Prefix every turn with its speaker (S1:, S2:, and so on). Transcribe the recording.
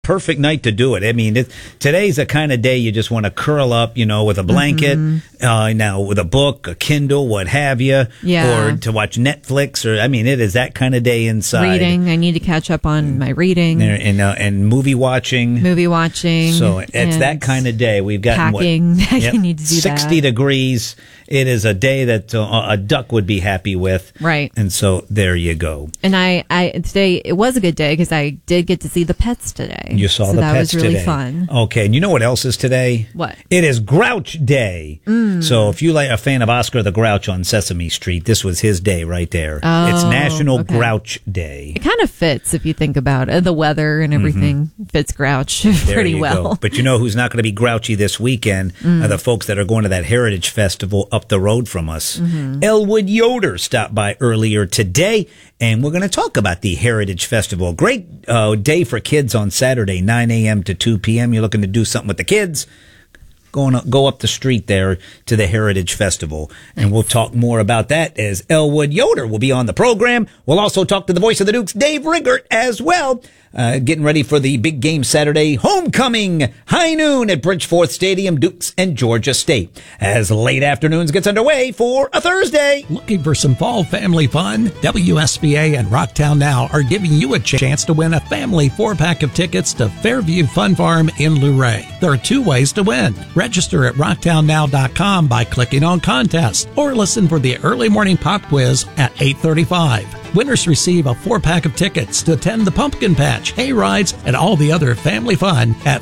S1: perfect night to do it. I mean, today's the kind of day you just want to curl up, with a blanket, now with a book, a Kindle, what have you, or to watch Netflix, or it is that kind of day inside.
S2: Reading. I need to catch up on my reading
S1: and movie watching. So it's that kind of day. We've gotten
S2: packing. I need to do
S1: 60 degrees. It is a day that a duck would be happy with.
S2: Right.
S1: And so there you go.
S2: And today it was a good day because I did get to see the pets today.
S1: You saw the pets today.
S2: That was really fun.
S1: Okay, and you know what else is today?
S2: What?
S1: It is Grouch Day. So if you're a fan of Oscar the Grouch on Sesame Street, this was his day right there. It's National Grouch Day.
S2: It kind of fits if you think about it. The weather and everything fits Grouch pretty well.
S1: Go. But you know who's not going to be grouchy this weekend? Are the folks that are going to that Heritage Festival up the road from us. Elwood Yoder stopped by earlier today, and we're going to talk about the Heritage Festival. Great day for kids on Saturday, 9 a.m. to 2 p.m. You're looking to do something with the kids, go up the street there to the Heritage Festival. And we'll talk more about that as Elwood Yoder will be on the program. We'll also talk to the voice of the Dukes, Dave Riggert, as well. Getting ready for the big game Saturday, homecoming, high noon at Bridgeforth Stadium, Dukes and Georgia State. As late afternoons gets underway for a Thursday.
S3: Looking for some fall family fun? WSBA and Rocktown Now are giving you a chance to win a family 4-pack of tickets to Fairview Fun Farm in Luray. There are 2 ways to win. Register at rocktownnow.com by clicking on contest, or listen for the early morning pop quiz at 8:35. Winners receive a 4-pack of tickets to attend the pumpkin patch, hay rides, and all the other family fun at